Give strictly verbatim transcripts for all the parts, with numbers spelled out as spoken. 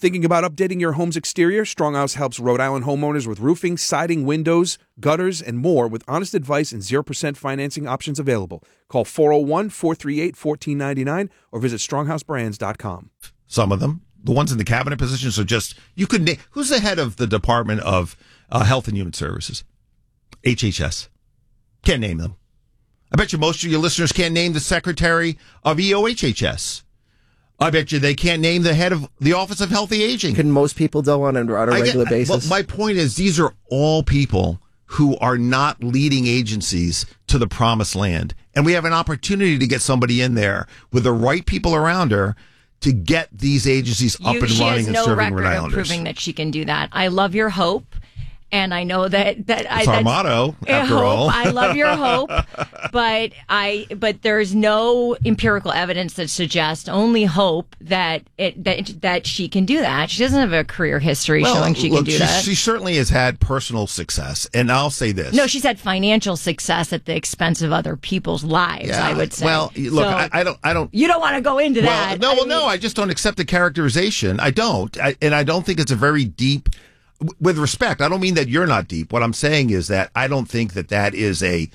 Thinking about updating your home's exterior? Stronghouse helps Rhode Island homeowners with roofing, siding, windows, gutters, and more with honest advice and zero percent financing options available. Call four oh one, four three eight, one four nine nine or visit stronghouse brands dot com. Some of them. The ones in the cabinet positions are just, you could name, who's the head of the Department of uh, Health and Human Services? H H S. Can't name them. I bet you most of your listeners can't name the secretary of E O H H S. I bet you they can't name the head of the Office of Healthy Aging. Can most people do on a, on a regular get, basis? Well, my point is, these are all people who are not leading agencies to the promised land. And we have an opportunity to get somebody in there with the right people around her to get these agencies up you, and running and no serving Rhode Islanders. She has no record of Islanders. proving that she can do that. I love your hope. And I know that that It's I, our motto, after hope, all. I love your hope, but I but there's no empirical evidence that suggests only hope that it that that she can do that. She doesn't have a career history well, showing she look, can do she, that. She certainly has had personal success, and I'll say this. No, she's had financial success at the expense of other people's lives. Yeah, I would say. Well, look, So, I, I don't, I don't. You don't want to go into well, that. No, I well, mean, no, I just don't accept the characterization. I don't, I, and I don't think it's a very deep. With respect, I don't mean that you're not deep. What I'm saying is that I don't think that that is a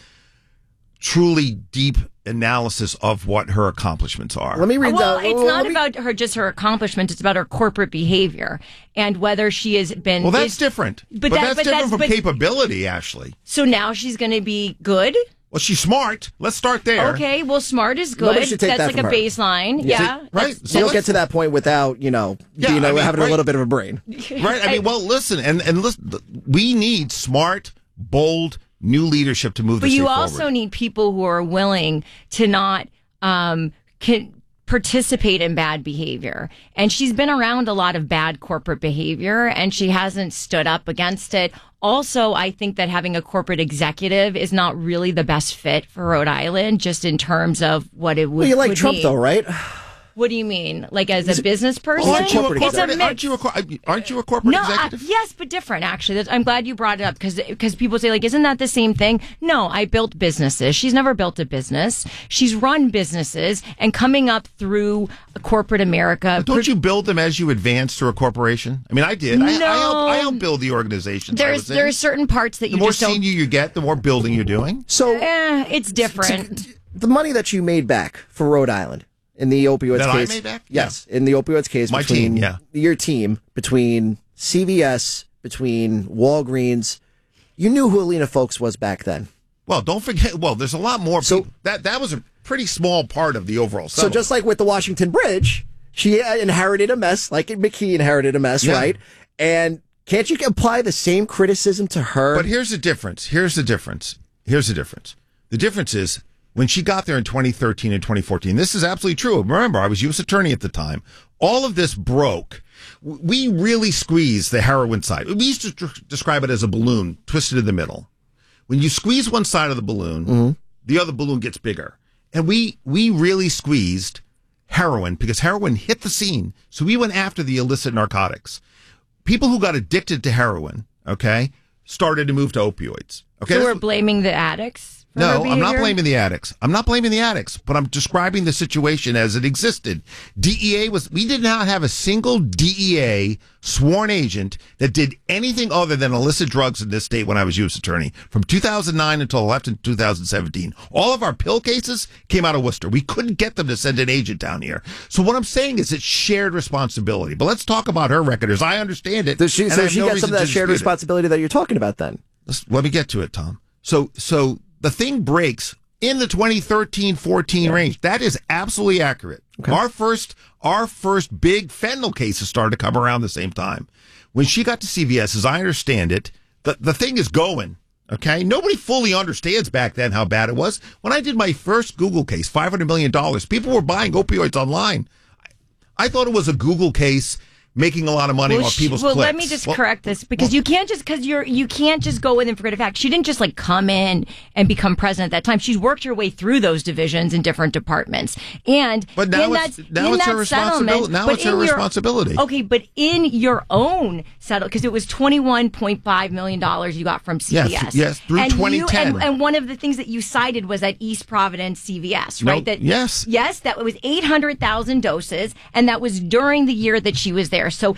truly deep analysis of what her accomplishments are. Let me read Well, that. it's Well, not let me- about her just her accomplishments. It's about her corporate behavior and whether she has been. Well, that's is- different. But, But, that, that's but different that's, from but, capability, Ashley. So now she's going to be good. Well, she's smart. Let's start there. Okay, well, smart is good. Nobody should take That's that like from a her. baseline. Yeah. Yeah, Right. that's- So you don't let's- get to that point without, you know, Yeah, you know I mean, having right. a little bit of a brain. Right? I mean, well, listen, and, and listen, we need smart, bold, new leadership to move But this you thing also forward. need people who are willing to not um, can participate in bad behavior. And she's been around a lot of bad corporate behavior, and she hasn't stood up against it. Also, I think that having a corporate executive is not really the best fit for Rhode Island, just in terms of what it would. Well, you like would Trump, mean. though, right? What do you mean? Like as a business person? Aren't you a Corporate It's a corporate, mix. aren't you a, cor- aren't you a corporate No, I, executive? yes, but different, actually. That's, I'm glad you brought it up because because people say, like, isn't that the same thing? No, I built businesses. She's never built a business. She's run businesses and coming up through corporate America. Don't you build them as you advance through a corporation? I mean, I did. I, I, No. helped, I helped build the organizations. I There's was in. there's certain parts that the you more just don't. senior you get, the more building you're doing. So Eh, it's different. the money that you made back for Rhode Island in the opioids That I case. made back? Yes, in the opioids case. My between team, yeah. Your team, between C V S, between Walgreens. You knew who Alina Folks was back then. Well, don't forget. Well, there's a lot more. So- people. That that was a pretty small part of the overall. So settlement. just like with the Washington Bridge, she uh, inherited a mess, like McKee inherited a mess, Yeah. right? And can't you apply the same criticism to her? But here's the difference. Here's the difference. Here's the difference. The difference is when she got there in twenty thirteen and twenty fourteen. This is absolutely true. Remember, I was U S attorney at the time. All of this broke. We really squeezed the heroin side. We used to tr- describe it as a balloon twisted in the middle. When you squeeze one side of the balloon, Mm-hmm. the other balloon gets bigger. And we we really squeezed heroin because heroin hit the scene. So we went after the illicit narcotics. People who got addicted to heroin, okay, started to move to opioids. Okay, So That's- we're blaming the addicts? for her no, I'm not behavior? blaming the addicts. I'm not blaming the addicts, but I'm describing the situation as it existed. D E A was, we did not have a single D E A sworn agent that did anything other than illicit drugs in this state when I was U S attorney from two thousand nine until I left in two thousand seventeen. All of our pill cases came out of Worcester. We couldn't get them to send an agent down here. So what I'm saying is it's shared responsibility. But let's talk about her record as I understand it. Does she, and I so have she no got reason some of to that shared dispute it. responsibility that you're talking about then. Let's, let me get to it, Tom. So, so the thing breaks in the twenty thirteen fourteen range. That is absolutely accurate. Okay. Our first, our first big fentanyl cases started to come around the same time. When she got to C V S, as I understand it, the, the thing is going. Okay. Nobody fully understands back then how bad it was. When I did my first Google case, five hundred million dollars, people were buying opioids online. I, I thought it was a Google case making a lot of money Well, off she- people's well, clicks. let me just Well, correct this because you can't just because you're you can't just go in and forget a fact. She didn't just like come in and become president at that time. She's worked her way through those divisions in different departments, and But now in it's- that, now in it's her that responsibility- settlement- now but it's her in your- responsibility. Okay, but in your own settle because it was twenty one point five million dollars you got from C V S. Yes, yes, through and you- twenty ten. and, and one of the things that you cited was that East Providence C V S, No, right? That yes. yes, that was eight hundred thousand doses, and that was during the year that she was there. So